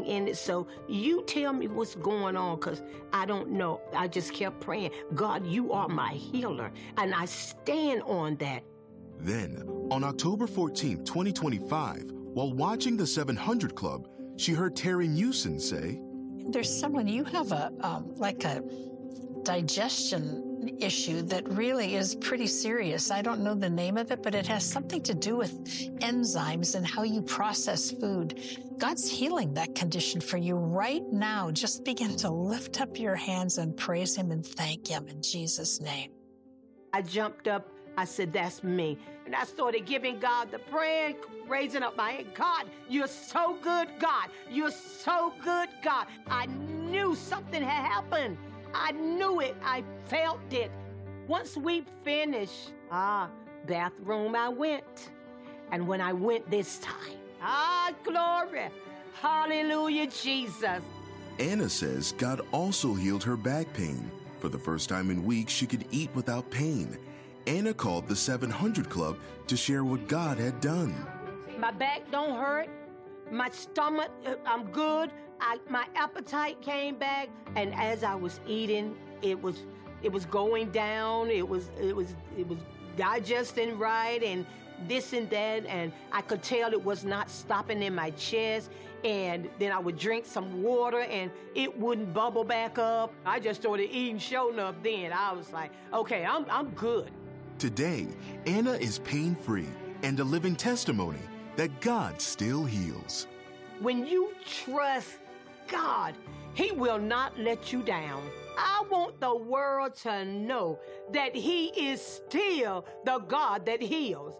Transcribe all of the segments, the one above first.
anything in it. So you tell me what's going on, because I don't know. I just kept praying, God, you are my healer, and I stand on that. Then, on October 14, 2025, while watching the 700 Club, she heard Terry Newson say, "There's someone, you have a digestion issue that really is pretty serious. I don't know the name of it, but it has something to do with enzymes and how you process food. God's healing that condition for you right now. Just begin to lift up your hands and praise him and thank him in Jesus' name." I jumped up. I said, that's me. And I started giving God the prayer, raising up my hand. God, you're so good, God. You're so good, God. I knew something had happened. I knew it. I felt it. Once we finished, bathroom I went. And when I went this time, glory. Hallelujah, Jesus. Anna says God also healed her back pain. For the first time in weeks, she could eat without pain. Anna called the 700 Club to share what God had done. My back don't hurt. My stomach, I'm good. My appetite came back, and as I was eating, it was going down. It was digesting right, and this and that, and I could tell it was not stopping in my chest. And then I would drink some water, and it wouldn't bubble back up. I just started eating, sure enough. Then I was like, okay, I'm good. Today, Anna is pain-free and a living testimony that God still heals. When you trust God, he will not let you down. I want the world to know that he is still the God that heals.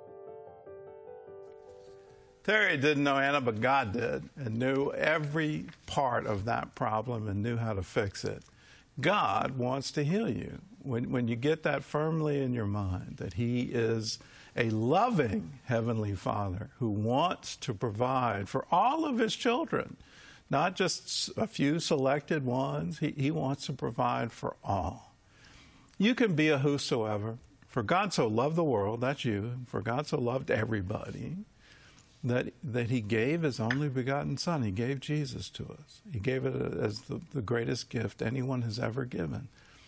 Terry didn't know Anna, but God did, and knew every part of that problem and knew how to fix it. God wants to heal you. When you get that firmly in your mind, that he is a loving Heavenly Father who wants to provide for all of his children, not just a few selected ones. He wants to provide for all. You can be a whosoever. For God so loved the world, that's you. For God so loved everybody, that he gave his only begotten Son. He gave Jesus to us. He gave it as the greatest gift anyone has ever given.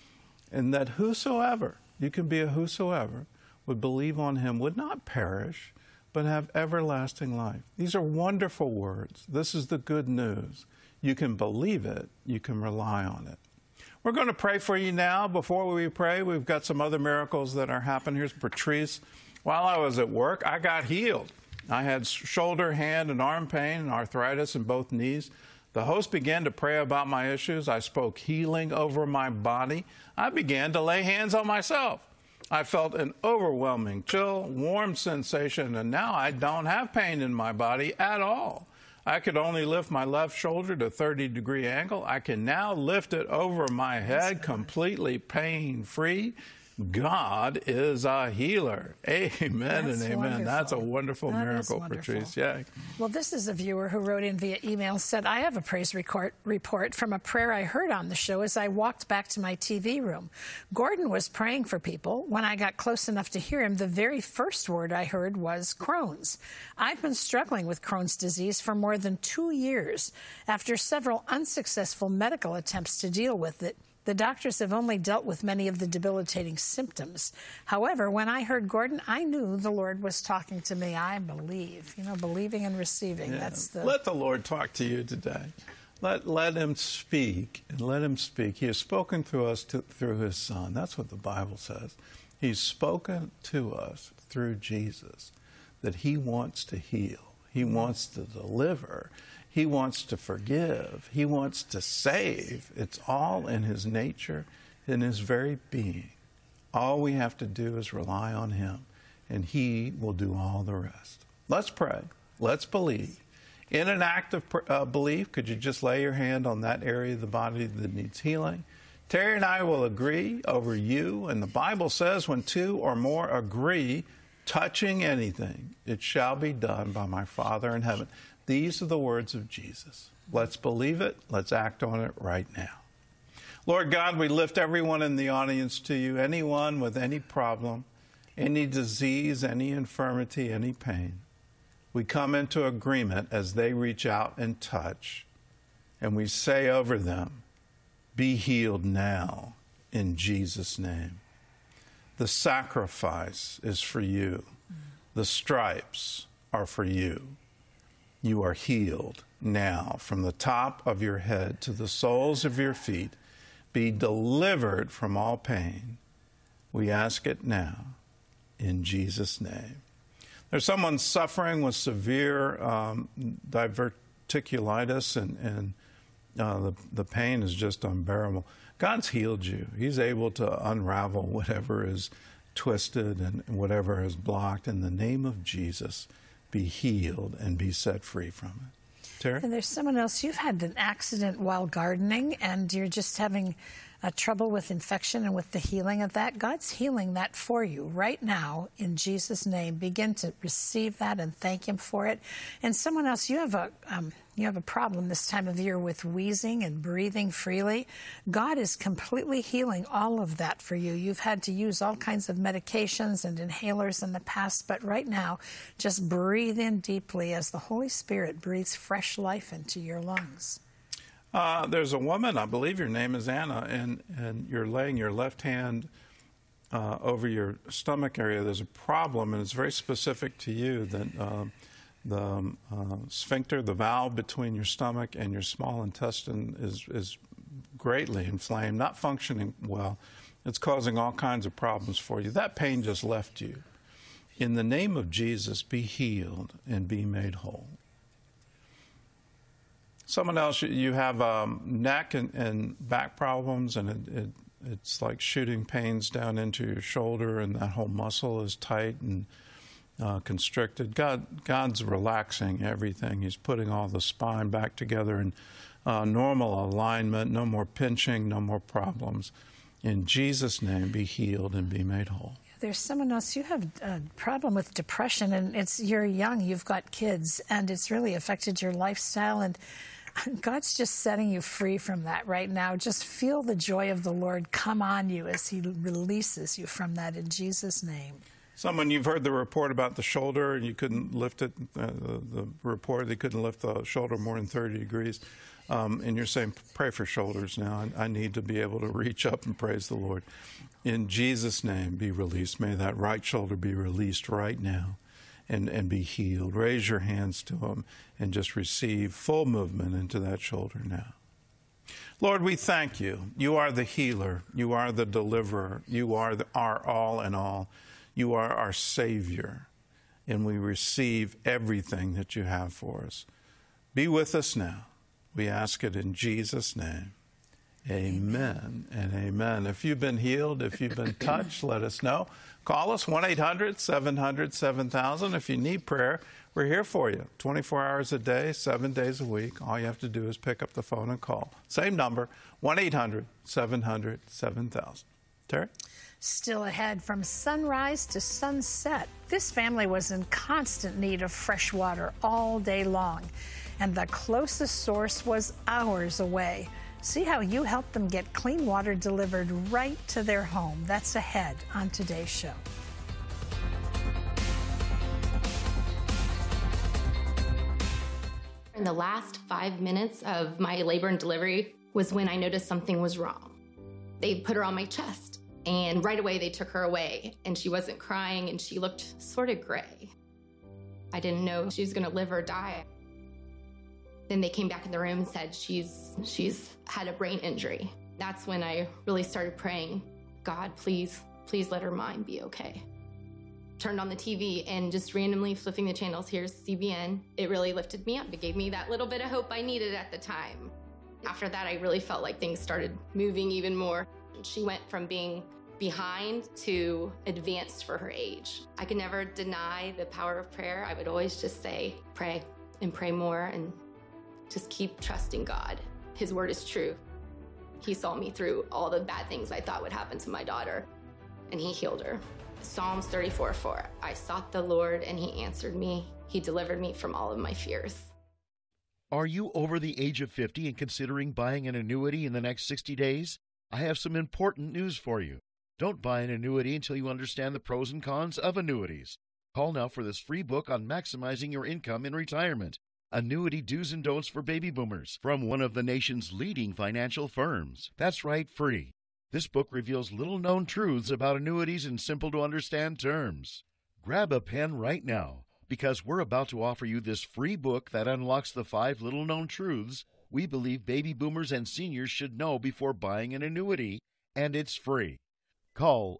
And that whosoever, you can be a whosoever, would believe on him would not perish, but have everlasting life. These are wonderful words. This is the good news. You can believe it. You can rely on it. We're going to pray for you now. Before we pray, we've got some other miracles that are happening. Here's Patrice. While I was at work, I got healed. I had shoulder, hand, and arm pain and arthritis in both knees. The host began to pray about my issues. I spoke healing over my body. I began to lay hands on myself. I felt an overwhelming chill, warm sensation, and now I don't have pain in my body at all. I could only lift my left shoulder to a 30-degree angle. I can now lift it over my head completely pain-free. God is a healer. Amen and amen. Wonderful. That's a wonderful miracle, Patrice. Yeah. Well, this is a viewer who wrote in via email, said, I have a praise report from a prayer I heard on the show as I walked back to my TV room. Gordon was praying for people. When I got close enough to hear him, the very first word I heard was Crohn's. I've been struggling with Crohn's disease for more than 2 years. After several unsuccessful medical attempts to deal with it, the doctors have only dealt with many of the debilitating symptoms. However, when I heard Gordon, I knew the Lord was talking to me. I believe, believing and receiving. Yeah. Let the Lord talk to you today. Let him speak, and let him speak. He has spoken through us through his Son. That's what the Bible says. He's spoken to us through Jesus, that he wants to heal. He wants to deliver. He wants to forgive. He wants to save. It's all in his nature, in his very being. All we have to do is rely on him, and he will do all the rest. Let's pray. Let's believe. In an act of belief, could you just lay your hand on that area of the body that needs healing? Terry and I will agree over you, and the Bible says when two or more agree, touching anything, it shall be done by my Father in heaven. These are the words of Jesus. Let's believe it. Let's act on it right now. Lord God, we lift everyone in the audience to you, anyone with any problem, any disease, any infirmity, any pain. We come into agreement as they reach out and touch. And we say over them, be healed now in Jesus' name. The sacrifice is for you. The stripes are for you. You are healed now from the top of your head to the soles of your feet. Be delivered from all pain. We ask it now in Jesus' name. There's someone suffering with severe diverticulitis, and the pain is just unbearable. God's healed you. He's able to unravel whatever is twisted and whatever is blocked. In the name of Jesus, be healed and be set free from it. Terry? And there's someone else. You've had an accident while gardening, and you're just having trouble with infection and with the healing of that. God's healing that for you right now in Jesus' name. Begin to receive that and thank Him for it. And someone else, you have a problem this time of year with wheezing and breathing freely. God is completely healing all of that for you. You've had to use all kinds of medications and inhalers in the past, but right now, just breathe in deeply as the Holy Spirit breathes fresh life into your lungs. There's a woman, I believe your name is Anna, and you're laying your left hand over your stomach area. There's a problem, and it's very specific to you, that the sphincter, the valve between your stomach and your small intestine is greatly inflamed, not functioning well. It's causing all kinds of problems for you. That pain just left you. In the name of Jesus, be healed and be made whole. Someone else, you have neck and back problems, and it's like shooting pains down into your shoulder, and that whole muscle is tight and constricted. God's relaxing everything. He's putting all the spine back together in normal alignment. No more pinching, no more problems. In Jesus' name, be healed and be made whole. There's someone else. You have a problem with depression, and you're young, you've got kids, and it's really affected your lifestyle, and God's just setting you free from that right now. Just feel the joy of the Lord come on you as He releases you from that in Jesus' name. Someone, you've heard the report about the shoulder, and you couldn't lift it, the report, they couldn't lift the shoulder more than 30 degrees. And you're saying, pray for shoulders now. I need to be able to reach up and praise the Lord. In Jesus' name, be released. May that right shoulder be released right now and be healed. Raise your hands to Him and just receive full movement into that shoulder now. Lord, we thank You. You are the healer. You are the deliverer. You are our all in all. You are our Savior. And we receive everything that You have for us. Be with us now. We ask it in Jesus' name. Amen and amen. If you've been healed, if you've been touched, let us know. Call us, 1-800-700-7000. If you need prayer, we're here for you. 24 hours a day, 7 days a week. All you have to do is pick up the phone and call. Same number, 1-800-700-7000. Terry? Still ahead, from sunrise to sunset, this family was in constant need of fresh water all day long, and the closest source was hours away. See how you helped them get clean water delivered right to their home. That's ahead on today's show. In the last 5 minutes of my labor and delivery was when I noticed something was wrong. They put her on my chest, and right away they took her away, and she wasn't crying, and she looked sort of gray. I didn't know if she was going to live or die. Then they came back in the room and said she's had a brain injury. That's when I really started praying, God, please let her mind be okay. Turned on the TV and just randomly flipping the channels, here's CBN. It really lifted me up. It gave me that little bit of hope I needed at the time. After that, I really felt like things started moving even more. She went from being behind to advanced for her age. I could never deny the power of prayer. I would always just say, pray and pray more and just keep trusting God. His word is true. He saw me through all the bad things I thought would happen to my daughter, and He healed her. Psalms 34:4, I sought the Lord, and He answered me. He delivered me from all of my fears. Are you over the age of 50 and considering buying an annuity in the next 60 days? I have some important news for you. Don't buy an annuity until you understand the pros and cons of annuities. Call now for this free book on maximizing your income in retirement. Annuity Do's and Don'ts for Baby Boomers from one of the nation's leading financial firms. That's right, free. This book reveals little-known truths about annuities in simple-to-understand terms. Grab a pen right now, because we're about to offer you this free book that unlocks the 5 little-known truths we believe baby boomers and seniors should know before buying an annuity, and it's free. Call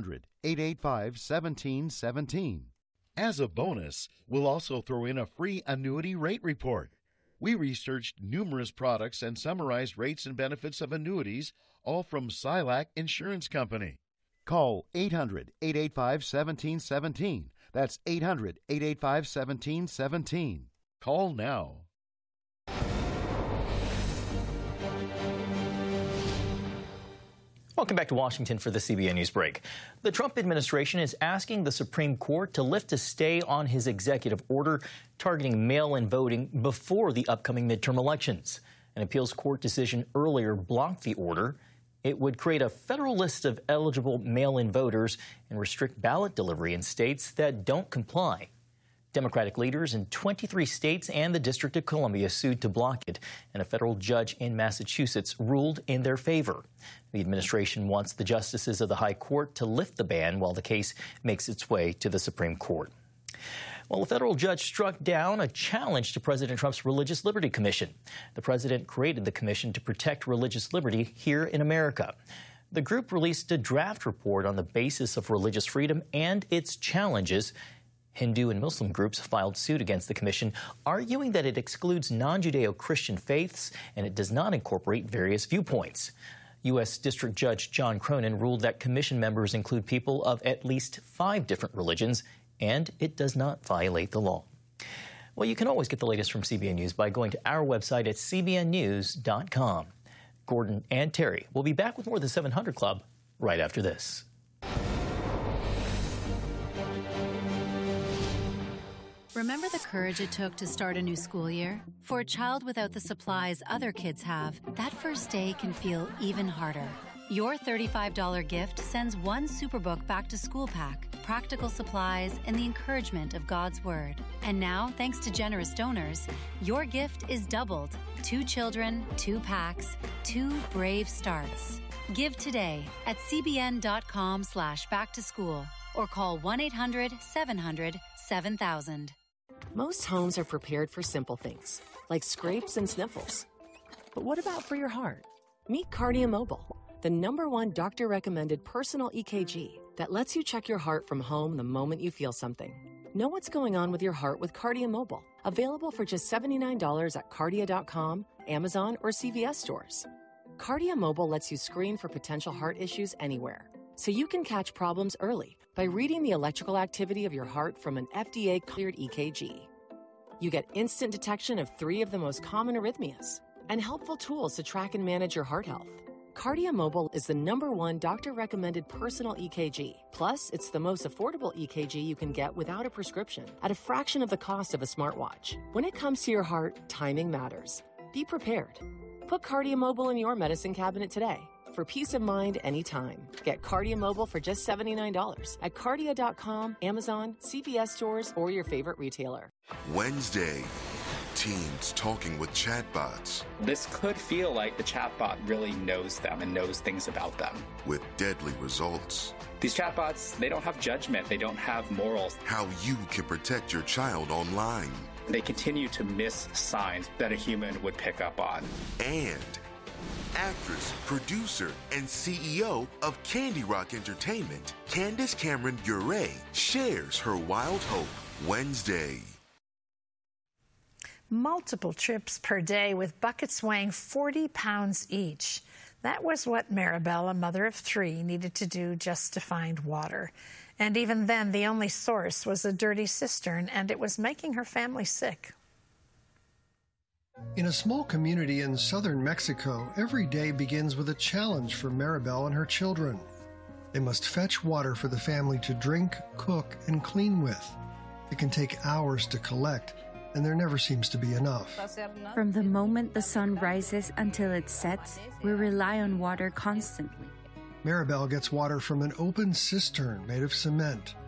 800-885-1717. As a bonus, we'll also throw in a free annuity rate report. We researched numerous products and summarized rates and benefits of annuities, all from Silac Insurance Company. Call 800-885-1717. That's 800-885-1717. Call now. Welcome back to Washington for the CBN News Break. The Trump administration is asking the Supreme Court to lift a stay on his executive order targeting mail-in voting before the upcoming midterm elections. An appeals court decision earlier blocked the order. It would create a federal list of eligible mail-in voters and restrict ballot delivery in states that don't comply. Democratic leaders in 23 states and the District of Columbia sued to block it, and a federal judge in Massachusetts ruled in their favor. The administration wants the justices of the High Court to lift the ban while the case makes its way to the Supreme Court. Well, a federal judge struck down a challenge to President Trump's Religious Liberty Commission. The president created the commission to protect religious liberty here in America. The group released a draft report on the basis of religious freedom and its challenges. Hindu and Muslim groups filed suit against the commission, arguing that it excludes non-Judeo-Christian faiths and it does not incorporate various viewpoints. U.S. District Judge John Cronin ruled that commission members include people of at least 5 different religions, and it does not violate the law. Well, you can always get the latest from CBN News by going to our website at cbnnews.com. Gordon and Terry will be back with more of the 700 Club right after this. Remember the courage it took to start a new school year? For a child without the supplies other kids have, that first day can feel even harder. Your $35 gift sends one Superbook back to school pack, practical supplies, and the encouragement of God's Word. And now, thanks to generous donors, your gift is doubled. 2 children, 2 packs, 2 brave starts. Give today at cbn.com/backtoschool or call 1-800-700-7000. Most homes are prepared for simple things, like scrapes and sniffles. But what about for your heart? Meet Cardia Mobile, the #1 doctor-recommended personal EKG that lets you check your heart from home the moment you feel something. Know what's going on with your heart with Cardia Mobile, available for just $79 at Cardia.com, Amazon, or CVS stores. Cardia Mobile lets you screen for potential heart issues anywhere, so you can catch problems early by reading the electrical activity of your heart from an FDA-cleared EKG. You get instant detection of 3 of the most common arrhythmias and helpful tools to track and manage your heart health. Cardia Mobile is the #1 doctor-recommended personal EKG. Plus, it's the most affordable EKG you can get without a prescription at a fraction of the cost of a smartwatch. When it comes to your heart, timing matters. Be prepared. Put Cardia Mobile in your medicine cabinet today. For peace of mind anytime. Get Cardia Mobile for just $79 at Cardia.com, Amazon, CVS stores, or your favorite retailer. Wednesday, teens talking with chatbots. This could feel like the chatbot really knows them and knows things about them. With deadly results. These chatbots, they don't have judgment. They don't have morals. How you can protect your child online. They continue to miss signs that a human would pick up on. And actress, producer, and CEO of Candy Rock Entertainment, Candace Cameron Bure, shares her wild hope Wednesday. Multiple trips per day with buckets weighing 40 pounds each. That was what Maribel, a mother of 3, needed to do just to find water. And even then, the only source was a dirty cistern, and it was making her family sick. In a small community in southern Mexico, every day begins with a challenge for Maribel and her children. They must fetch water for the family to drink, cook, and clean with. It can take hours to collect, and there never seems to be enough. From the moment the sun rises until it sets, we rely on water constantly. Maribel gets water from an open cistern made of cement.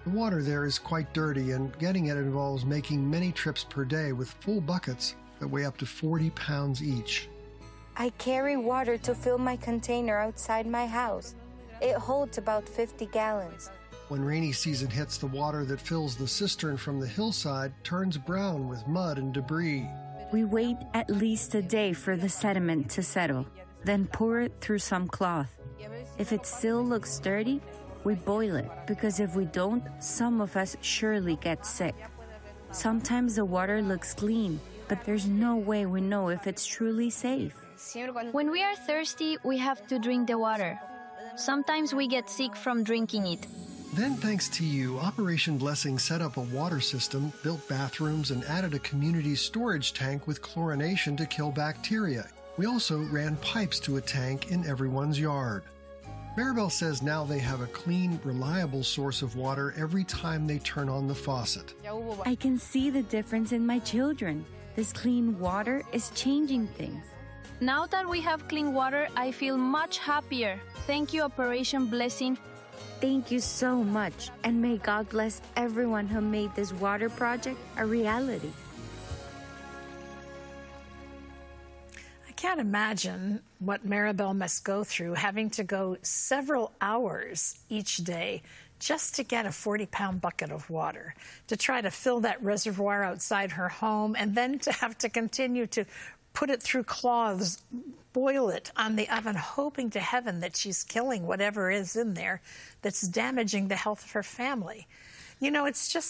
The water there is quite dirty, and getting it involves making many trips per day with full buckets that weigh up to 40 pounds each. I carry water to fill my container outside my house. It holds about 50 gallons. When rainy season hits, the water that fills the cistern from the hillside turns brown with mud and debris. We wait at least a day for the sediment to settle, then pour it through some cloth. If it still looks dirty, we boil it, because if we don't, some of us surely get sick. Sometimes the water looks clean, but there's no way we know if it's truly safe. When we are thirsty, we have to drink the water. Sometimes we get sick from drinking it. Then, thanks to you, Operation Blessing set up a water system, built bathrooms, and added a community storage tank with chlorination to kill bacteria. We also ran pipes to a tank in everyone's yard. Maribel says now they have a clean, reliable source of water every time they turn on the faucet. I can see the difference in my children. This clean water is changing things. Now that we have clean water, I feel much happier. Thank you, Operation Blessing. Thank you so much, and may God bless everyone who made this water project a reality. I can't imagine what Maribel must go through, having to go several hours each day just to get a 40-pound bucket of water, to try to fill that reservoir outside her home, and then to have to continue to put it through cloths, boil it on the oven, hoping to heaven that she's killing whatever is in there that's damaging the health of her family. You know,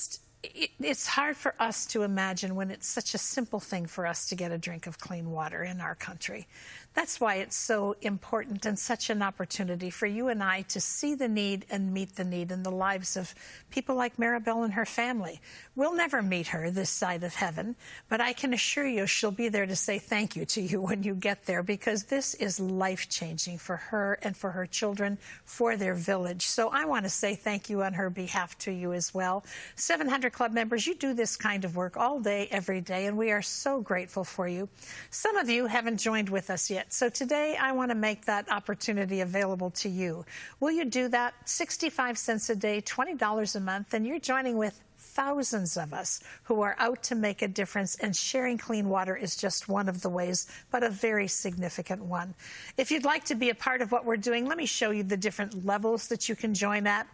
it's hard for us to imagine when it's such a simple thing for us to get a drink of clean water in our country. That's why it's so important and such an opportunity for you and I to see the need and meet the need in the lives of people like Maribel and her family. We'll never meet her this side of heaven, but I can assure you she'll be there to say thank you to you when you get there, because this is life-changing for her and for her children, for their village. So I want to say thank you on her behalf to you as well. 700 Club members, you do this kind of work all day, every day, and we are so grateful for you. Some of you haven't joined with us yet. So today, I want to make that opportunity available to you. Will you do that? 65 cents a day, $20 a month, and you're joining with thousands of us who are out to make a difference, and sharing clean water is just one of the ways, but a very significant one. If you'd like to be a part of what we're doing, let me show you the different levels that you can join at.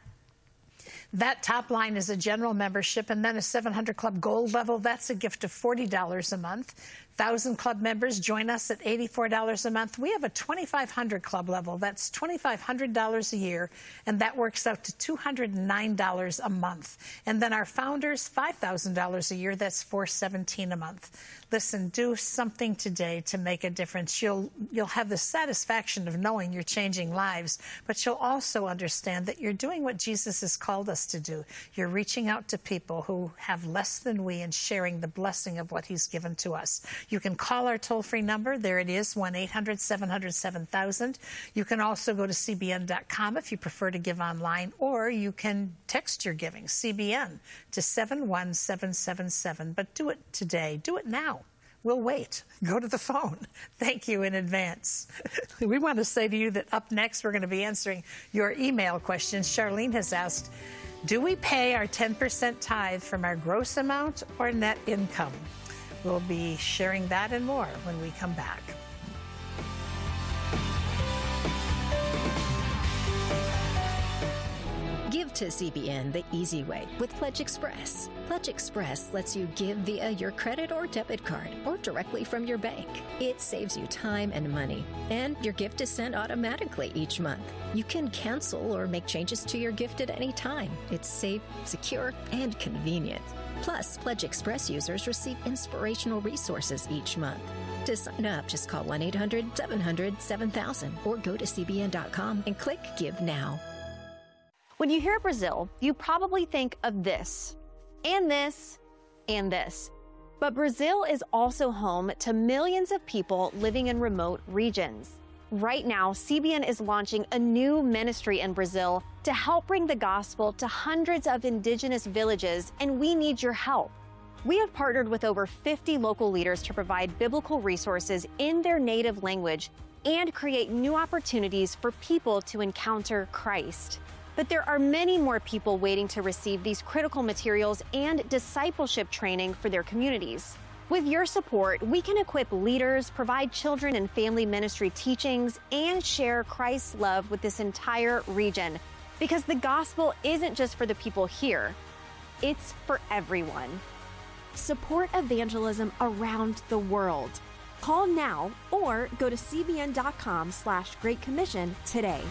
That top line is a general membership, and then a 700 Club Gold level. That's a gift of $40 a month. 1,000 Club members join us at $84 a month. We have a 2,500 Club level. That's $2,500 a year, and that works out to $209 a month. And then our founders, $5,000 a year. That's $417 a month. Listen, do something today to make a difference. You'll have the satisfaction of knowing you're changing lives, but you'll also understand that you're doing what Jesus has called us to do. You're reaching out to people who have less than we and sharing the blessing of what he's given to us. You can call our toll-free number. There it is, 1-800-700-7000. You can also go to CBN.com if you prefer to give online, or you can text your giving, CBN, to 71777. But do it today. Do it now. We'll wait. Go to the phone. Thank you in advance. We want to say to you that up next, we're going to be answering your email questions. Charlene has asked, do we pay our 10% tithe from our gross amount or net income? We'll be sharing that and more when we come back. Give to CBN the easy way with Pledge Express. Pledge Express lets you give via your credit or debit card or directly from your bank. It saves you time and money, and your gift is sent automatically each month. You can cancel or make changes to your gift at any time. It's safe, secure, and convenient. Plus, Pledge Express users receive inspirational resources each month. To sign up, just call 1-800-700-7000 or go to CBN.com and click Give Now. When you hear Brazil, you probably think of this, and this, and this. But Brazil is also home to millions of people living in remote regions. Right now, CBN is launching a new ministry in Brazil to help bring the gospel to hundreds of indigenous villages, and we need your help. We have partnered with over 50 local leaders to provide biblical resources in their native language and create new opportunities for people to encounter Christ. But there are many more people waiting to receive these critical materials and discipleship training for their communities. With your support, we can equip leaders, provide children and family ministry teachings, and share Christ's love with this entire region. Because the gospel isn't just for the people here, it's for everyone. Support evangelism around the world. Call now or go to cbn.com/Great Commission today.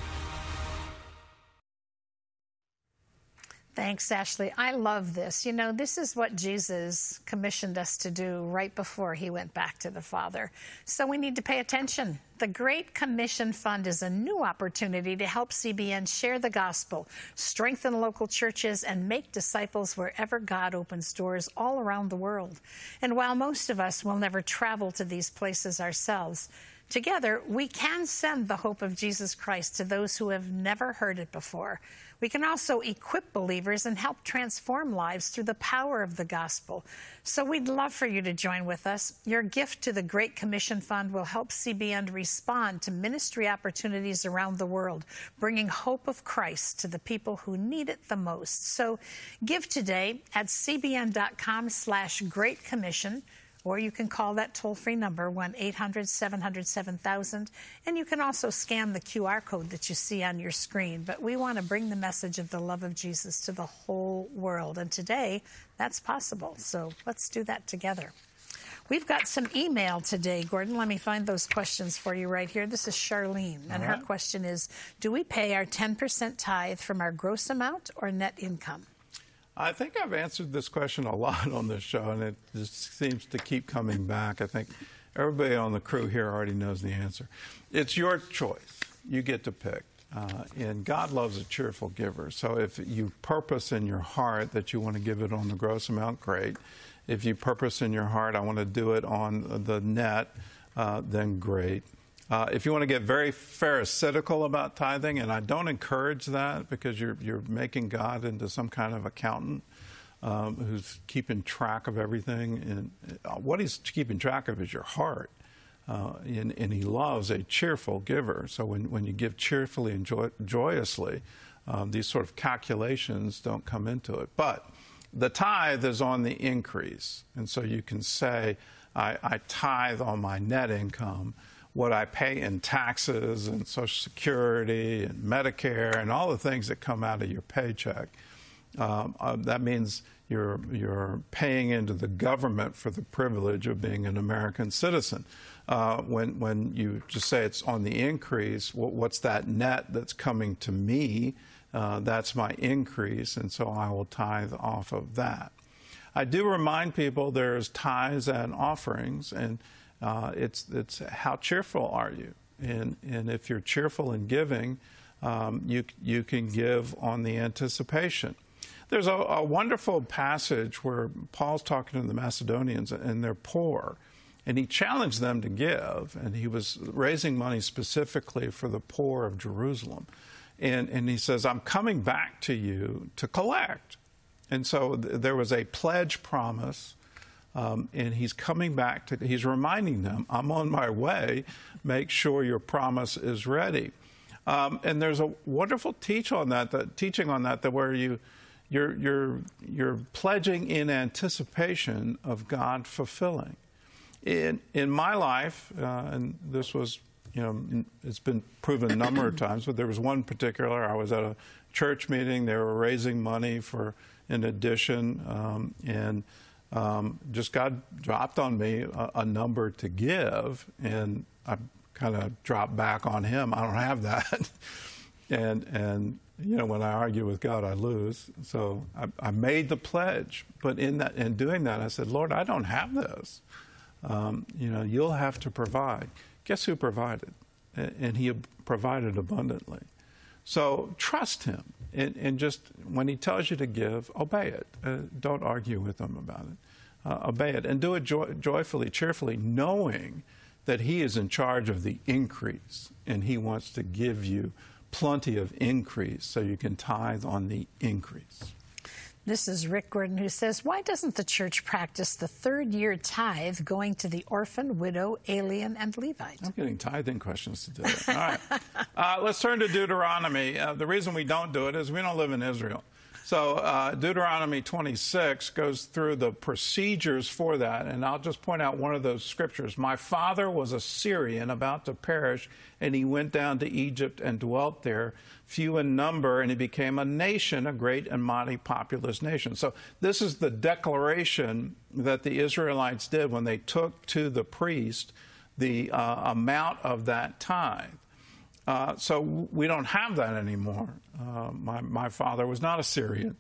Thanks, Ashley. I love this. You know, this is what Jesus commissioned us to do right before he went back to the Father. So we need to pay attention. The Great Commission Fund is a new opportunity to help CBN share the gospel, strengthen local churches, and make disciples wherever God opens doors all around the world. And while most of us will never travel to these places ourselves, together we can send the hope of Jesus Christ to those who have never heard it before. We can also equip believers and help transform lives through the power of the gospel. So we'd love for you to join with us. Your gift to the Great Commission Fund will help CBN respond to ministry opportunities around the world, bringing hope of Christ to the people who need it the most. So give today at cbn.com/Great Commission. Or you can call that toll-free number, 1-800-700-7000. And you can also scan the QR code that you see on your screen. But we want to bring the message of the love of Jesus to the whole world. And today, that's possible. So let's do that together. We've got some email today, Gordon. Let me find those questions for you right here. This is Charlene. And her question is, do we pay our 10% tithe from our gross amount or net income? I think I've answered this question a lot on this show, and it just seems to keep coming back. I think everybody on the crew here already knows the answer. It's your choice. You get to pick. And God loves a cheerful giver. So if you purpose in your heart that you want to give it on the gross amount, great. If you purpose in your heart, I want to do it on the net, then great. If you want to get very pharisaical about tithing, and I don't encourage that because you're making God into some kind of accountant who's keeping track of everything. And what he's keeping track of is your heart. And he loves a cheerful giver. So when you give cheerfully and joyously, these sort of calculations don't come into it. But the tithe is on the increase. And so you can say, I tithe on my net income. What I pay in taxes and Social Security and Medicare and all the things that come out of your paycheck. That means you're paying into the government for the privilege of being an American citizen. When you just say it's on the increase, what's that net that's coming to me? That's my increase, and so I will tithe off of that. I do remind people there's tithes and offerings, and it's how cheerful are you? And if you're cheerful in giving, you can give on the anticipation. There's a wonderful passage where Paul's talking to the Macedonians, and they're poor. And he challenged them to give, and he was raising money specifically for the poor of Jerusalem. And he says, I'm coming back to you to collect. And so there was a pledge promise. And he's coming back he's reminding them, I'm on my way, make sure your promise is ready. And there's a wonderful teaching on that where you're pledging in anticipation of God fulfilling. In my life, and this was, it's been proven a number of times, but there was one particular, I was at a church meeting, they were raising money for an addition, and just God dropped on me a number to give, and I kind of dropped back on him. I don't have that. and when I argue with God, I lose. So I made the pledge. But in doing that, I said, Lord, I don't have this. You'll have to provide. Guess who provided? And he provided abundantly. So trust him. And just when he tells you to give, obey it. Don't argue with him about it. Obey it. And do it joyfully, cheerfully, knowing that he is in charge of the increase. And he wants to give you plenty of increase so you can tithe on the increase. This is Rick Gordon, who says, why doesn't the church practice the third-year tithe going to the orphan, widow, alien, and Levite? I'm getting tithing questions today. All right. Let's turn to Deuteronomy. The reason we don't do it is we don't live in Israel. So Deuteronomy 26 goes through the procedures for that, and I'll just point out one of those scriptures. My father was a Syrian about to perish, and he went down to Egypt and dwelt there, few in number, and he became a nation, a great and mighty populous nation. So this is the declaration that the Israelites did when they took to the priest the amount of that tithe. So we don't have that anymore. My father was not a Syrian,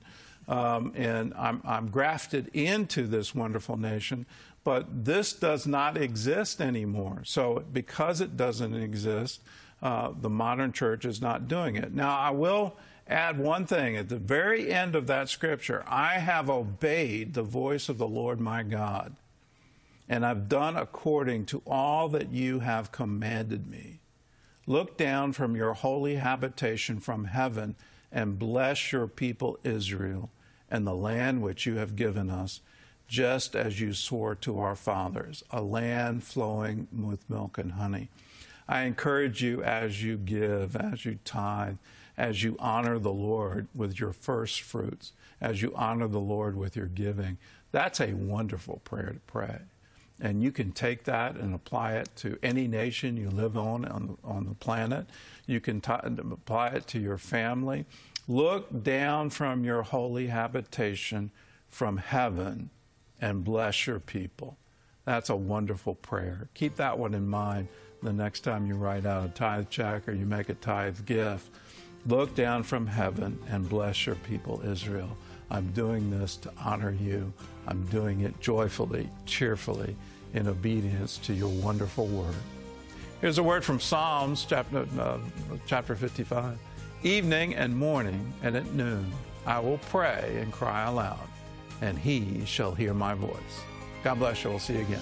and I'm grafted into this wonderful nation, but this does not exist anymore. So because it doesn't exist, the modern church is not doing it. Now, I will add one thing. At the very end of that scripture, I have obeyed the voice of the Lord my God, and I've done according to all that you have commanded me. Look down from your holy habitation from heaven and bless your people Israel and the land which you have given us, just as you swore to our fathers, a land flowing with milk and honey. I encourage you as you give, as you tithe, as you honor the Lord with your first fruits, as you honor the Lord with your giving. That's a wonderful prayer to pray. And you can take that and apply it to any nation you live on the planet. You can apply it to your family. Look down from your holy habitation from heaven and bless your people. That's a wonderful prayer. Keep that one in mind the next time you write out a tithe check or you make a tithe gift. Look down from heaven and bless your people Israel. I'm doing this to honor you. I'm doing it joyfully, cheerfully, in obedience to your wonderful word. Here's a word from Psalms, chapter 55. Evening and morning and at noon, I will pray and cry aloud, and he shall hear my voice. God bless you. We'll see you again.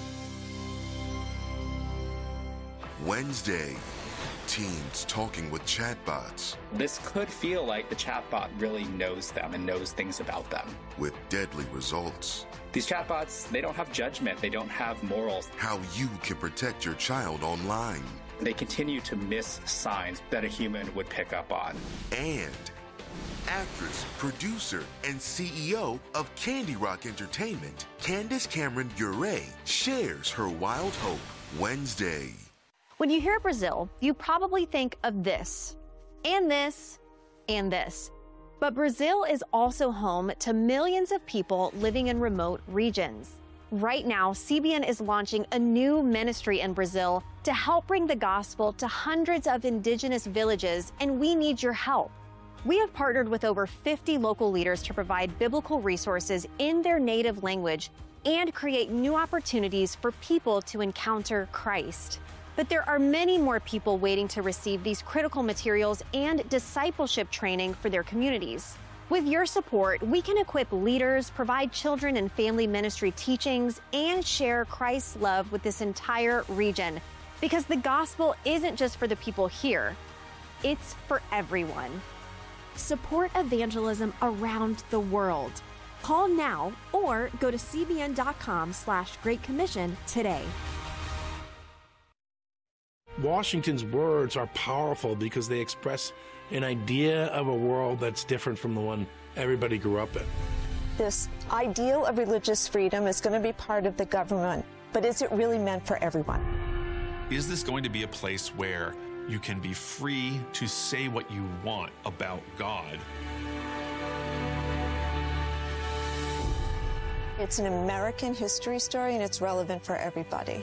Wednesday, teens talking with chatbots. This could feel like the chatbot really knows them and knows things about them. With deadly results. These chatbots, they don't have judgment. They don't have morals. How you can protect your child online. They continue to miss signs that a human would pick up on. And actress, producer, and CEO of Candy Rock Entertainment, Candace Cameron Bure, shares her wild hope Wednesday. When you hear Brazil, you probably think of this, and this, and this. But Brazil is also home to millions of people living in remote regions. Right now, CBN is launching a new ministry in Brazil to help bring the gospel to hundreds of indigenous villages, and we need your help. We have partnered with over 50 local leaders to provide biblical resources in their native language and create new opportunities for people to encounter Christ. But there are many more people waiting to receive these critical materials and discipleship training for their communities. With your support, we can equip leaders, provide children and family ministry teachings, and share Christ's love with this entire region. Because the gospel isn't just for the people here, it's for everyone. Support evangelism around the world. Call now or go to cbn.com/Great Commission today. Washington's words are powerful because they express an idea of a world that's different from the one everybody grew up in. This ideal of religious freedom is going to be part of the government, but is it really meant for everyone? Is this going to be a place where you can be free to say what you want about God? It's an American history story, and it's relevant for everybody.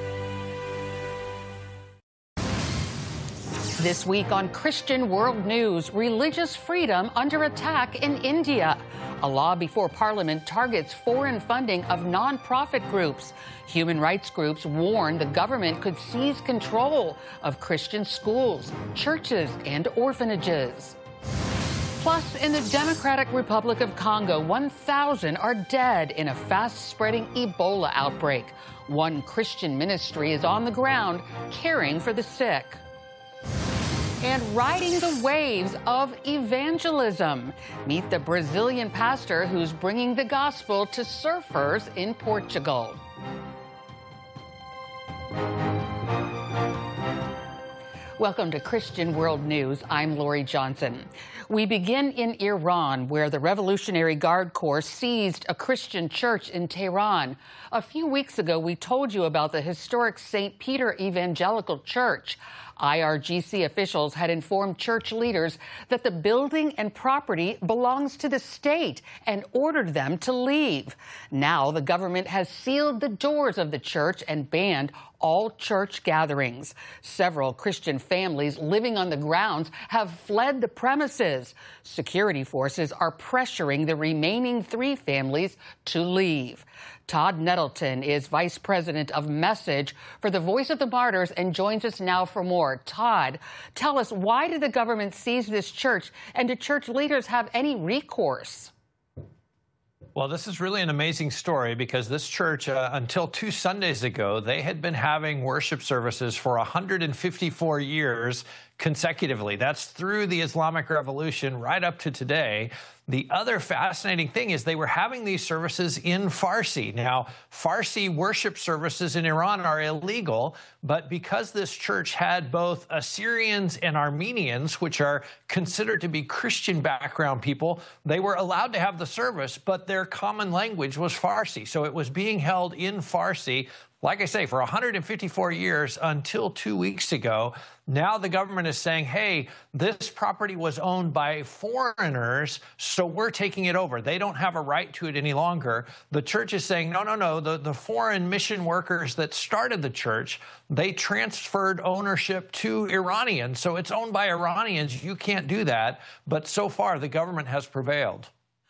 This week on Christian World News, religious freedom under attack in India. A law before Parliament targets foreign funding of non-profit groups. Human rights groups warn the government could seize control of Christian schools, churches, and orphanages. Plus, in the Democratic Republic of Congo, 1,000 are dead in a fast-spreading Ebola outbreak. One Christian ministry is on the ground caring for the sick. and riding the waves of evangelism. Meet the Brazilian pastor who's bringing the gospel to surfers in Portugal. Welcome to Christian World News. I'm Lori Johnson. We begin in Iran, where the Revolutionary Guard Corps seized a Christian church in Tehran. A few weeks ago, we told you about the historic St. Peter Evangelical Church. IRGC officials had informed church leaders that the building and property belongs to the state and ordered them to leave. Now the government has sealed the doors of the church and banned all church gatherings. Several Christian families living on the grounds have fled the premises. Security forces are pressuring the remaining 3 families to leave. Todd Nettleton is Vice President of Message for the Voice of the Martyrs and joins us now for more. Todd, tell us, why did the government seize this church, and do church leaders have any recourse? Well, this is really an amazing story because this church, until 2 Sundays ago, they had been having worship services for 154 years consecutively. That's through the Islamic Revolution right up to today. The other fascinating thing is they were having these services in Farsi. Now, Farsi worship services in Iran are illegal, but because this church had both Assyrians and Armenians, which are considered to be Christian background people, they were allowed to have the service, but their common language was Farsi. So it was being held in Farsi, like I say, for 154 years until 2 weeks ago. Now the government is saying, hey, this property was owned by foreigners, so we're taking it over. They don't have a right to it any longer. The church is saying, no. The foreign mission workers that started the church, they transferred ownership to Iranians. So it's owned by Iranians. You can't do that. But so far, the government has prevailed.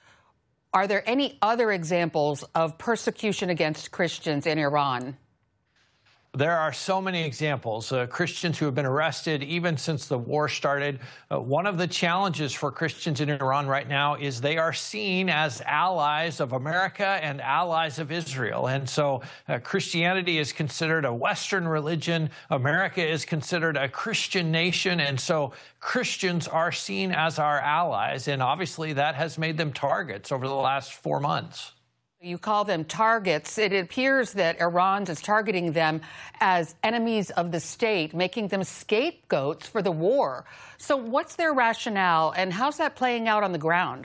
Are there any other examples of persecution against Christians in Iran? There are so many examples. Christians who have been arrested even since the war started. One of the challenges for Christians in Iran right now is they are seen as allies of America and allies of Israel. And so Christianity is considered a Western religion. America is considered a Christian nation. And so Christians are seen as our allies. And obviously that has made them targets over the last 4 months. You call them targets. It appears that Iran is targeting them as enemies of the state, making them scapegoats for the war. So what's their rationale, and how's that playing out on the ground?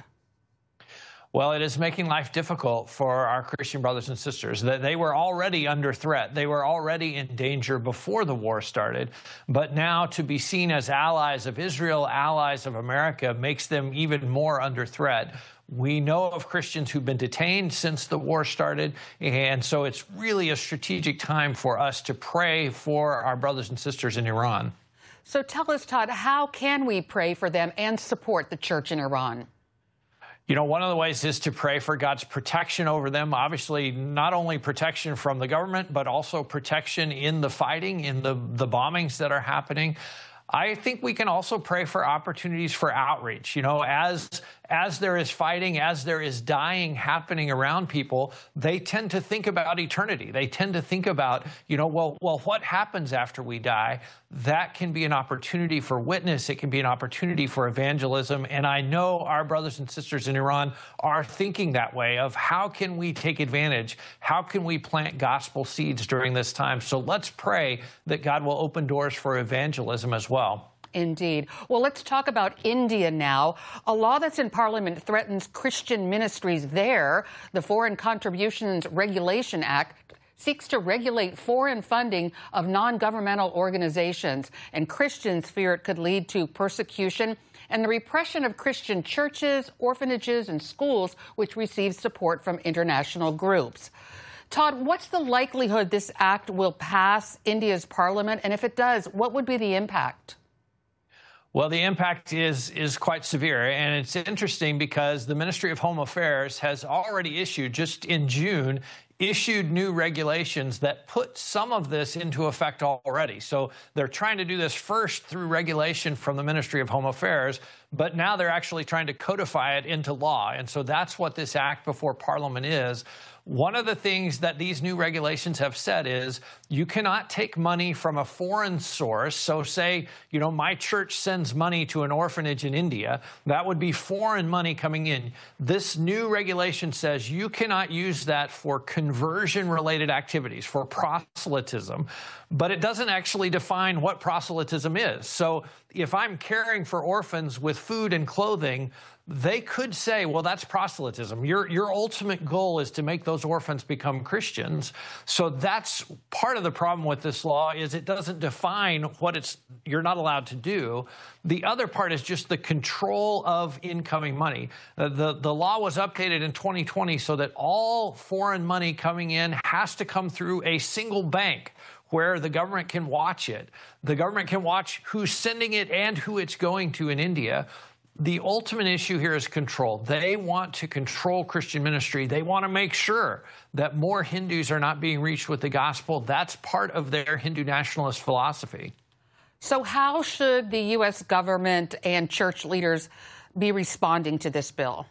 Well, it is making life difficult for our Christian brothers and sisters. They were already under threat. They were already in danger before the war started. But now to be seen as allies of Israel, allies of America, makes them even more under threat. We know of Christians who've been detained since the war started, and so it's really a strategic time for us to pray for our brothers and sisters in Iran. So tell us, Todd, how can we pray for them and support the church in Iran? You know, one of the ways is to pray for God's protection over them. Obviously, not only protection from the government, but also protection in the fighting, in the bombings that are happening. I think we can also pray for opportunities for outreach. You know, as there is fighting, as there is dying happening around people, they tend to think about eternity. They tend to think about, you know, well, what happens after we die? That can be an opportunity for witness. It can be an opportunity for evangelism. And I know our brothers and sisters in Iran are thinking that way of how can we take advantage? How can we plant gospel seeds during this time? So let's pray that God will open doors for evangelism as well. Indeed. Well, let's talk about India now. A law that's in Parliament threatens Christian ministries there. The Foreign Contributions Regulation Act seeks to regulate foreign funding of non-governmental organizations, and Christians fear it could lead to persecution and the repression of Christian churches, orphanages, and schools which receive support from international groups. Todd, what's the likelihood this act will pass India's parliament? And if it does, what would be the impact? Well, the impact is quite severe, and it's interesting because the Ministry of Home Affairs has already issued, just in June, issued new regulations that put some of this into effect already. So they're trying to do this first through regulation from the Ministry of Home Affairs, but now they're actually trying to codify it into law. And so that's what this act before Parliament is. One of the things that these new regulations have said is you cannot take money from a foreign source. So say, my church sends money to an orphanage in India. That would be foreign money coming in. This new regulation says you cannot use that for conversion-related activities, for proselytism. But it doesn't actually define what proselytism is. So if I'm caring for orphans with food and clothing, they could say, well, that's proselytism. Your ultimate goal is to make those orphans become Christians. So that's part of the problem with this law, is it doesn't define what you're not allowed to do. The other part is just the control of incoming money. The law was updated in 2020 so that all foreign money coming in has to come through a single bank where the government can watch it. The government can watch who's sending it and who it's going to in India. The ultimate issue here is control. They want to control Christian ministry. They want to make sure that more Hindus are not being reached with the gospel. That's part of their Hindu nationalist philosophy. So how should the U.S. government and church leaders be responding to this bill?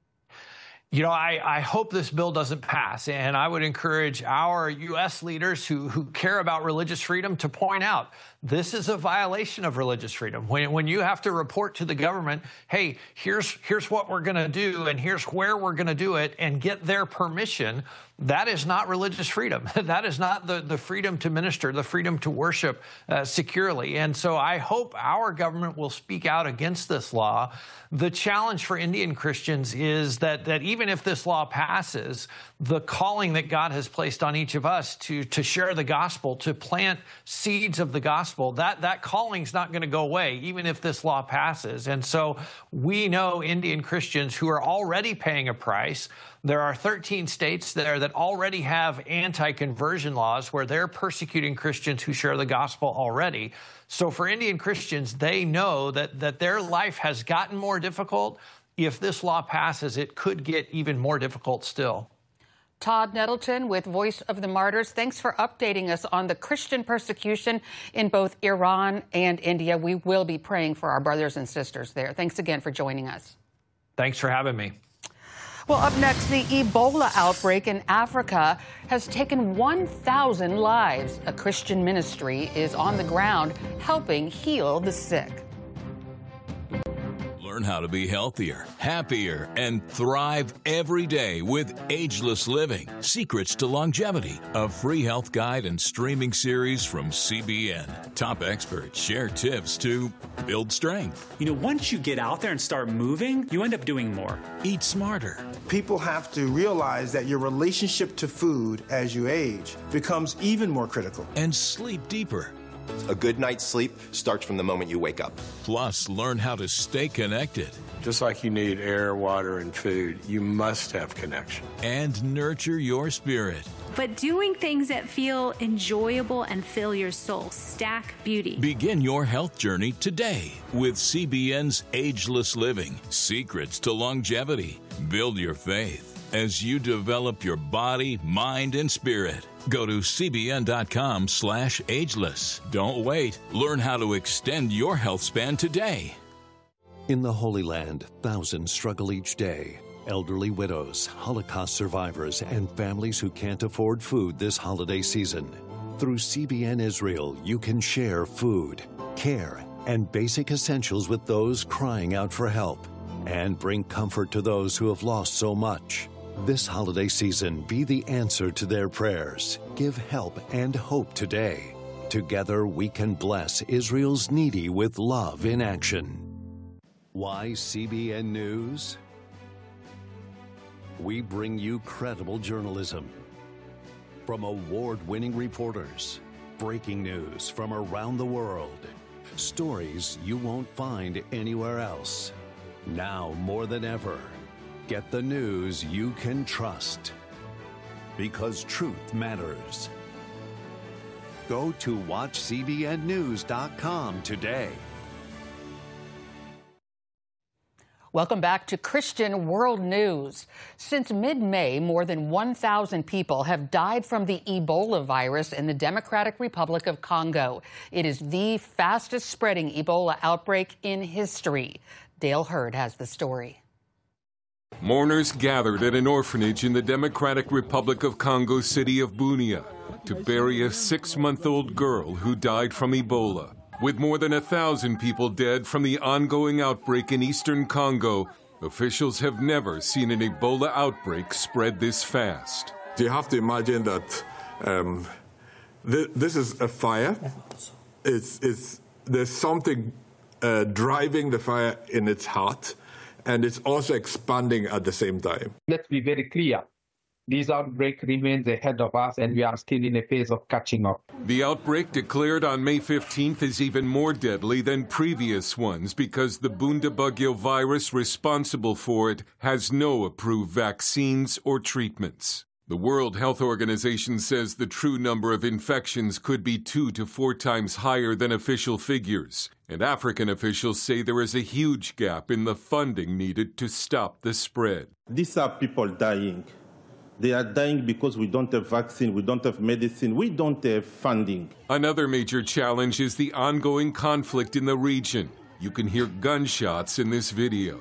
I hope this bill doesn't pass, and I would encourage our U.S. leaders who care about religious freedom to point out this is a violation of religious freedom. When you have to report to the government, hey, here's what we're going to do, and here's where we're going to do it, and get their permission, that is not religious freedom. That is not the freedom to minister, the freedom to worship securely. And so I hope our government will speak out against this law. The challenge for Indian Christians is that even if this law passes, the calling that God has placed on each of us to share the gospel, to plant seeds of the gospel, that calling's not going to go away, even if this law passes. And so we know Indian Christians who are already paying a price. There are 13 states there that already have anti-conversion laws where they're persecuting Christians who share the gospel already. So for Indian Christians, they know that their life has gotten more difficult. If this law passes, it could get even more difficult still. Todd Nettleton with Voice of the Martyrs, thanks for updating us on the Christian persecution in both Iran and India. We will be praying for our brothers and sisters there. Thanks again for joining us. Thanks for having me. Well, up next, the Ebola outbreak in Africa has taken 1,000 lives. A Christian ministry is on the ground helping heal the sick. Learn how to be healthier, happier, and thrive every day with Ageless Living, Secrets to Longevity, a free health guide and streaming series from CBN. Top experts share tips to build strength. Once you get out there and start moving, you end up doing more. Eat smarter. People have to realize that your relationship to food as you age becomes even more critical. And sleep deeper. A good night's sleep starts from the moment you wake up. Plus, learn how to stay connected. Just like you need air, water, and food, you must have connection. And nurture your spirit. But doing things that feel enjoyable and fill your soul. Stack Beauty. Begin your health journey today with CBN's Ageless Living, Secrets to Longevity. Build your faith as you develop your body, mind, and spirit. Go to cbn.com/ageless. Don't wait. Learn how to extend your health span today. In the Holy Land, thousands struggle each day. Elderly widows, Holocaust survivors, and families who can't afford food this holiday season. Through CBN Israel, you can share food, care, and basic essentials with those crying out for help, and bring comfort to those who have lost so much. This holiday season, be the answer to their prayers. Give help and hope today. Together, we can bless Israel's needy with love in action. Why CBN News? We bring you credible journalism from award-winning reporters, breaking news from around the world, stories you won't find anywhere else. Now more than ever, get the news you can trust, because truth matters. Go to watchcbnnews.com today. Welcome back to Christian World News. Since mid-May, more than 1,000 people have died from the Ebola virus in the Democratic Republic of Congo. It is the fastest spreading Ebola outbreak in history. Dale Hurd has the story. Mourners gathered at an orphanage in the Democratic Republic of Congo city of Bunia to bury a 6-month-old girl who died from Ebola. With more than 1,000 people dead from the ongoing outbreak in eastern Congo, officials have never seen an Ebola outbreak spread this fast. You have to imagine that this is a fire. There's something driving the fire in its heart, and it's also expanding at the same time. Let's be very clear. This outbreak remains ahead of us, and we are still in a phase of catching up. The outbreak declared on May 15th is even more deadly than previous ones because the Bundibugyo virus responsible for it has no approved vaccines or treatments. The World Health Organization says the true number of infections could be 2 to 4 times higher than official figures. And African officials say there is a huge gap in the funding needed to stop the spread. These are people dying. They are dying because we don't have vaccine, we don't have medicine, we don't have funding. Another major challenge is the ongoing conflict in the region. You can hear gunshots in this video.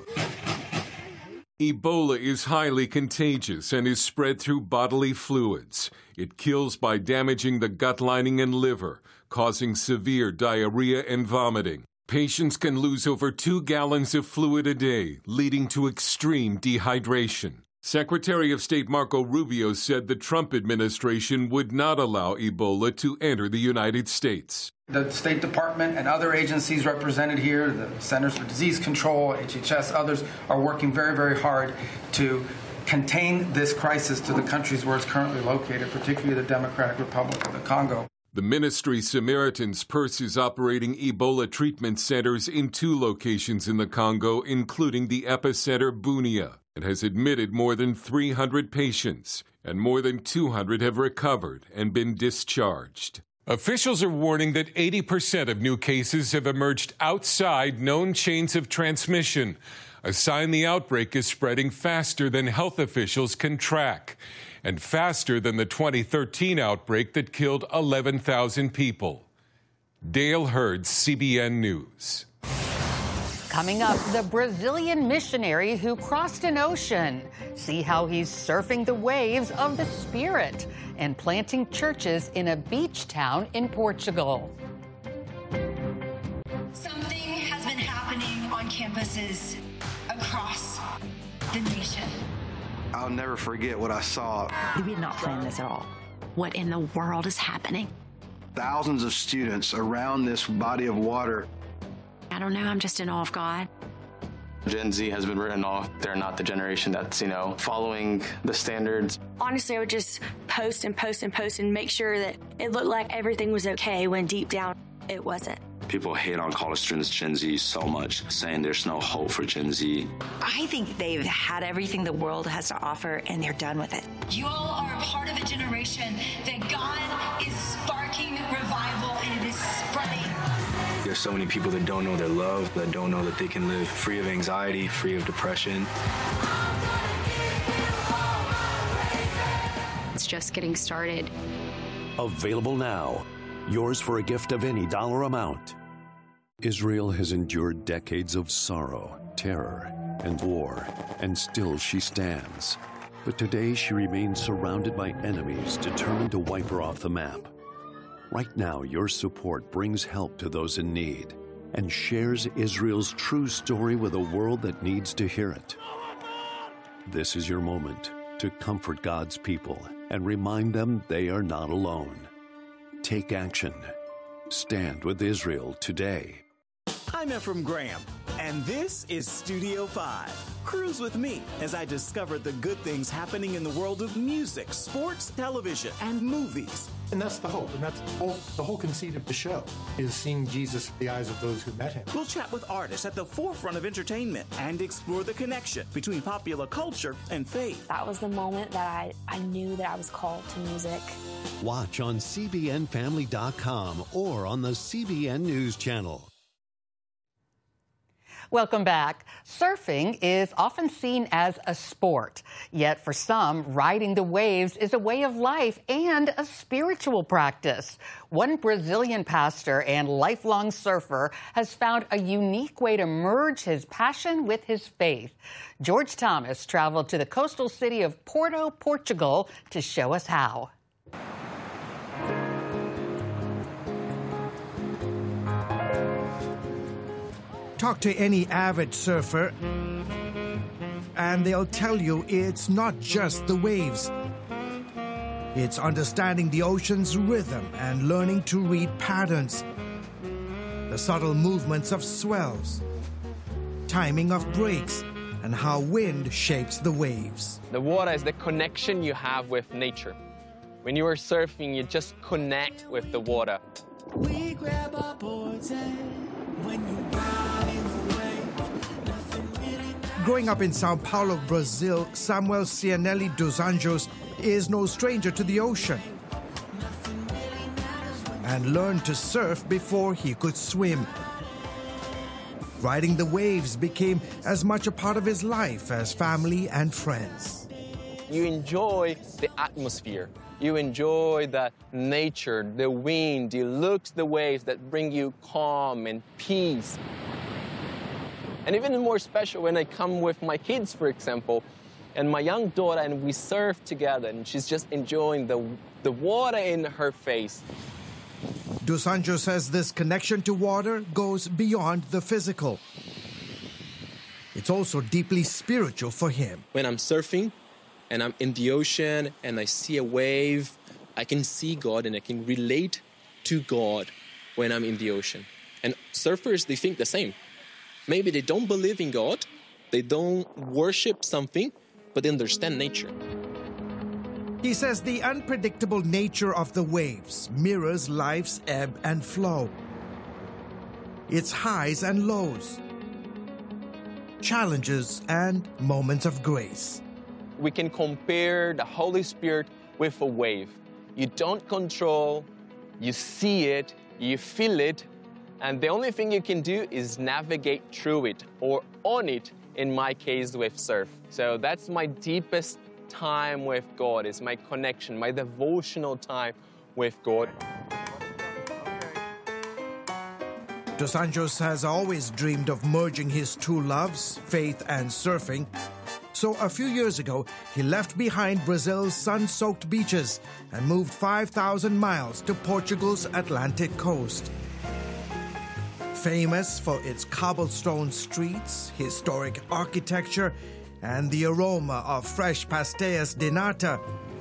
Ebola is highly contagious and is spread through bodily fluids. It kills by damaging the gut lining and liver, causing severe diarrhea and vomiting. Patients can lose over 2 gallons of fluid a day, leading to extreme dehydration. Secretary of State Marco Rubio said the Trump administration would not allow Ebola to enter the United States. The State Department and other agencies represented here, the Centers for Disease Control, HHS, others, are working very, very hard to contain this crisis to the countries where it's currently located, particularly the Democratic Republic of the Congo. The Ministry Samaritan's Purse is operating Ebola treatment centers in 2 locations in the Congo, including the epicenter Bunia. It has admitted more than 300 patients, and more than 200 have recovered and been discharged. Officials are warning that 80% of new cases have emerged outside known chains of transmission, a sign the outbreak is spreading faster than health officials can track, and faster than the 2013 outbreak that killed 11,000 people. Dale Hurd, CBN News. Coming up, the Brazilian missionary who crossed an ocean. See how he's surfing the waves of the Spirit and planting churches in a beach town in Portugal. Something has been happening on campuses across the nation. I'll never forget what I saw. We did not plan this at all. What in the world is happening? Thousands of students around this body of water. I don't know, I'm just in awe of God. Gen Z has been written off. They're not the generation that's, following the standards. Honestly, I would just post and post and post and make sure that it looked like everything was okay when deep down it wasn't. People hate on college students, Gen Z, so much, saying there's no hope for Gen Z. I think they've had everything the world has to offer and they're done with it. You all are a part of a generation that God is sparking revival and it is spreading. There's so many people that don't know their love, that don't know that they can live free of anxiety, free of depression. It's just getting started. Available now. Yours for a gift of any dollar amount. Israel has endured decades of sorrow, terror, and war, and still she stands. But today she remains surrounded by enemies determined to wipe her off the map. Right now, your support brings help to those in need and shares Israel's true story with a world that needs to hear it. This is your moment to comfort God's people and remind them they are not alone. Take action. Stand with Israel today. I'm Ephraim Graham, and this is Studio 5. Cruise with me as I discover the good things happening in the world of music, sports, television, and movies. And that's the hope, and that's the whole conceit of the show, is seeing Jesus through the eyes of those who met him. We'll chat with artists at the forefront of entertainment and explore the connection between popular culture and faith. That was the moment that I knew that I was called to music. Watch on CBNFamily.com or on the CBN News Channel. Welcome back. Surfing is often seen as a sport, yet for some, riding the waves is a way of life and a spiritual practice. One Brazilian pastor and lifelong surfer has found a unique way to merge his passion with his faith. George Thomas traveled to the coastal city of Porto, Portugal, to show us how. Talk to any avid surfer, and they'll tell you it's not just the waves. It's understanding the ocean's rhythm and learning to read patterns, the subtle movements of swells, timing of breaks, and how wind shapes the waves. The water is the connection you have with nature. When you are surfing, you just connect with the water. We grab our boards and when you ride in the wave, nothing really matters. Growing up in Sao Paulo, Brazil, Samuel Cianelli dos Anjos is no stranger to the ocean and learned to surf before he could swim. Riding the waves became as much a part of his life as family and friends. You enjoy the atmosphere. You enjoy the nature, the wind, the looks, the waves that bring you calm and peace. And even more special when I come with my kids, for example, and my young daughter, and we surf together, and she's just enjoying the water in her face. Dos Anjos says this connection to water goes beyond the physical. It's also deeply spiritual for him. When I'm surfing, and I'm in the ocean and I see a wave, I can see God and I can relate to God when I'm in the ocean. And surfers, they think the same. Maybe they don't believe in God, they don't worship something, but they understand nature. He says the unpredictable nature of the waves mirrors life's ebb and flow. Its highs and lows, challenges and moments of grace. We can compare the Holy Spirit with a wave. You don't control, you see it, you feel it, and the only thing you can do is navigate through it or on it, in my case with surf. So that's my deepest time with God, is my connection, my devotional time with God. Dos Anjos has always dreamed of merging his two loves, faith and surfing. So a few years ago, he left behind Brazil's sun-soaked beaches and moved 5,000 miles to Portugal's Atlantic coast. Famous for its cobblestone streets, historic architecture, and the aroma of fresh pastéis de nata,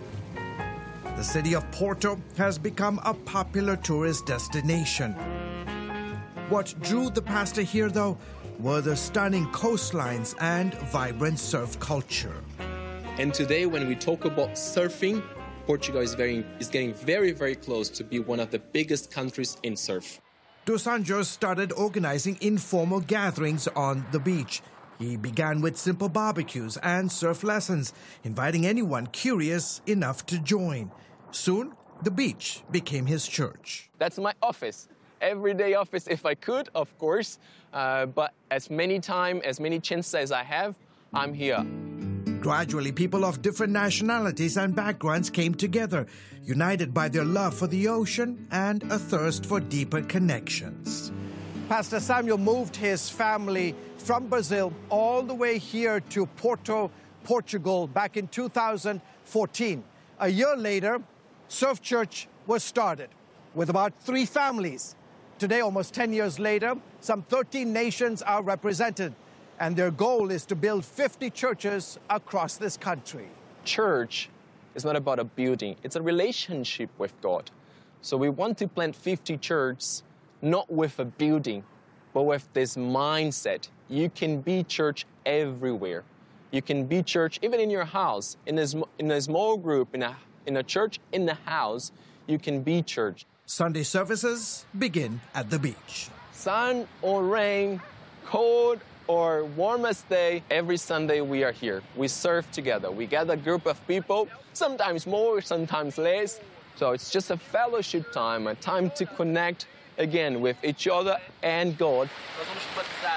the city of Porto has become a popular tourist destination. What drew the pastor here, though, were the stunning coastlines and vibrant surf culture. And today, when we talk about surfing, Portugal is getting very, very close to be one of the biggest countries in surf. Dos Anjos started organizing informal gatherings on the beach. He began with simple barbecues and surf lessons, inviting anyone curious enough to join. Soon, the beach became his church. That's my office. Everyday office if I could, of course. But as many chances as I have, I'm here. Gradually, people of different nationalities and backgrounds came together, united by their love for the ocean and a thirst for deeper connections. Pastor Samuel moved his family from Brazil all the way here to Porto, Portugal, back in 2014. A year later, Surf Church was started with about 3 families. Today, almost 10 years later, some 13 nations are represented, and their goal is to build 50 churches across this country. Church is not about a building. It's a relationship with God. So we want to plant 50 churches, not with a building, but with this mindset. You can be church everywhere. You can be church even in your house, in a small group, in a church in the house. You can be church. Sunday services begin at the beach. Sun or rain, cold or warmest day, every Sunday we are here. We serve together. We gather a group of people, sometimes more, sometimes less. So it's just a fellowship time, a time to connect again with each other and God.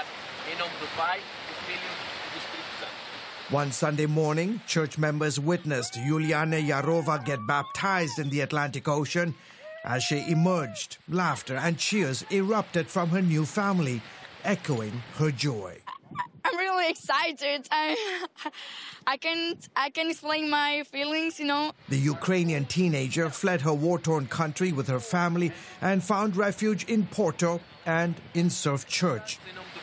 One Sunday morning, church members witnessed Yuliana Yarova get baptized in the Atlantic Ocean. As she emerged, laughter and cheers erupted from her new family, echoing her joy. I'm really excited. I can explain my feelings, The Ukrainian teenager fled her war-torn country with her family and found refuge in Porto and in Surf Church.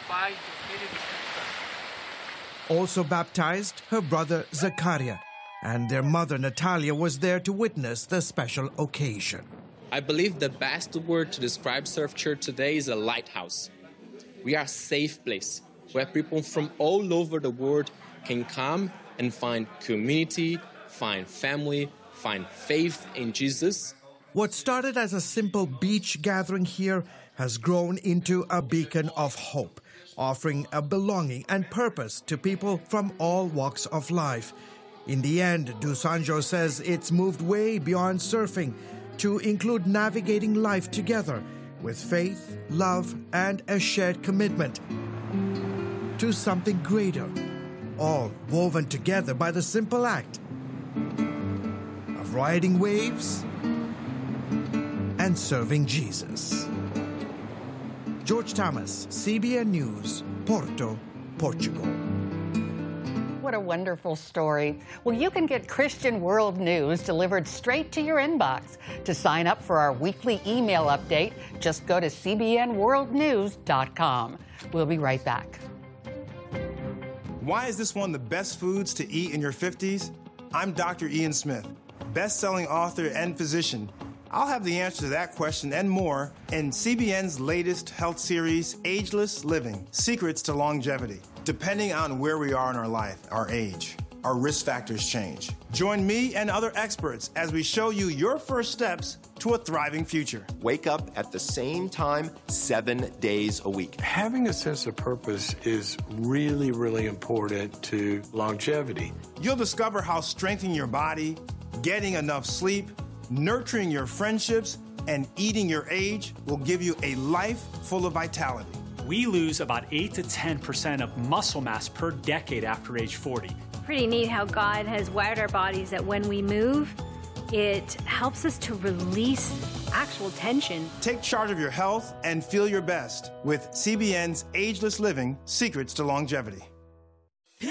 Also baptized, her brother Zakaria, and their mother Natalia was there to witness the special occasion. I believe the best word to describe Surf Church today is a lighthouse. We are a safe place where people from all over the world can come and find community, find family, find faith in Jesus. What started as a simple beach gathering here has grown into a beacon of hope, offering a belonging and purpose to people from all walks of life. In the end, Dusanjo says it's moved way beyond surfing to include navigating life together with faith, love, and a shared commitment to something greater, all woven together by the simple act of riding waves and serving Jesus. George Thomas, CBN News, Porto, Portugal. What a wonderful story. Well, you can get Christian World News delivered straight to your inbox. To sign up for our weekly email update, just go to cbnworldnews.com. We'll be right back. Why is this one of the best foods to eat in your 50s? I'm Dr. Ian Smith, best-selling author and physician. I'll have the answer to that question and more in CBN's latest health series, Ageless Living: Secrets to Longevity. Depending on where we are in our life, our age, our risk factors change. Join me and other experts as we show you your first steps to a thriving future. Wake up at the same time 7 days a week. Having a sense of purpose is really, really important to longevity. You'll discover how strengthening your body, getting enough sleep, nurturing your friendships, and eating your age will give you a life full of vitality. We lose about 8 to 10% of muscle mass per decade after age 40. Pretty neat how God has wired our bodies that when we move, it helps us to release actual tension. Take charge of your health and feel your best with CBN's Ageless Living: Secrets to Longevity.